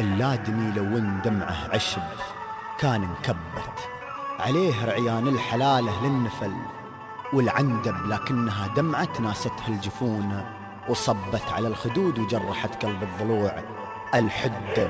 خلادني لو ان دمعه عشب كان انكبت عليه رعيان الحلالة للنفل والعندب، لكنها دمعة ناستها الجفون وصبت على الخدود وجرحت قلب الضلوع الحد.